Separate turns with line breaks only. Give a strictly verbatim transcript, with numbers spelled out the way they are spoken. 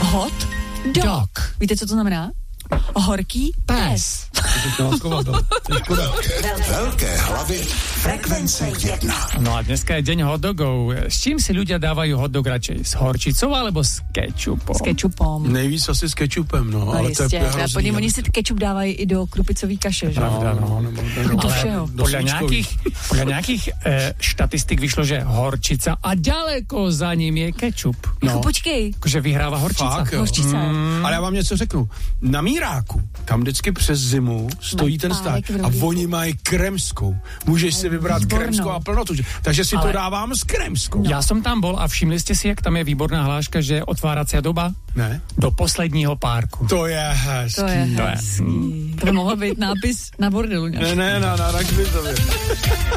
Hot dog. Víte, co to znamená? Horký pes.
Velké hlavy frekvence jedna.
No a dneska je deň hotdogov. S čím si ľudia dávajú hotdog radšej? S horčicou alebo s kečupom?
S kečupom.
Nejvíc asi s kečupem, no.
No
ale
jistě,
to je hrozný.
podívej, oni si kečup dávají i do krupicový kaše, že?
Pravda, no.
nebo,
Do
Ale
všeho.
podľa nejakých, podľa nejakých e, štatistik vyšlo, že horčica a ďaleko za ním je kečup.
Jako počkej.
Akože vyhráva horčica.
Fakt, jo.
Horčice.
Mm. Ale já vám něco řeknu. Na Míráku, tam vždycky přes zimu stojí ten stát
párek v
a
rohlíku.
oni mají kremskou. Můžeš si vybrat
Výbornou.
kremskou a plnotu. Takže si
Ale-
to dávám s kremskou.
Ja som tam bol a všimli ste si, jak tam je výborná hláška, že otváracia doba
Ne?
do posledního párku.
To je hezký.
To je
To je-
hezký. To by mohl být nápis na bordelu.
Ne, ne, na, na, na, na